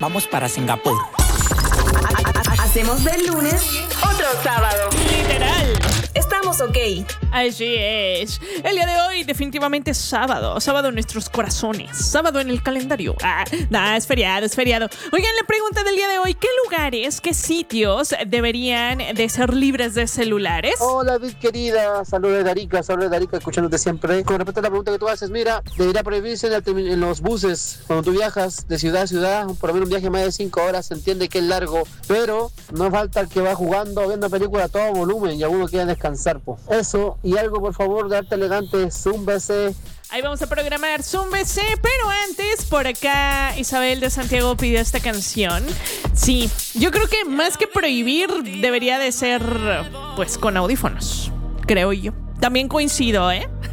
Vamos para Singapur. Hacemos del lunes otro sábado. Literal. Estamos ok. Así es. El día de hoy definitivamente es sábado. Sábado en nuestros corazones. Sábado en el calendario. Es feriado, es feriado. Oigan, la pregunta del día de hoy: ¿qué lugares, qué sitios deberían de ser libres de celulares? Hola, Vid querida. Saludos de Arica, escuchándote siempre. Con respecto a la pregunta que tú haces, mira, debería prohibirse en los buses cuando tú viajas de ciudad a ciudad. Por lo menos un viaje más de 5 horas, se entiende que es largo, pero no falta el que va jugando, viendo películas a todo volumen y algunos quieren descansar, po. Eso, y algo por favor de arte elegante, zúmbese. Ahí vamos a programar Zúmbese, pero antes, por acá Isabel de Santiago pidió esta canción. Sí, yo creo que más que prohibir debería de ser, pues, con audífonos, creo yo. También coincido, ¿eh?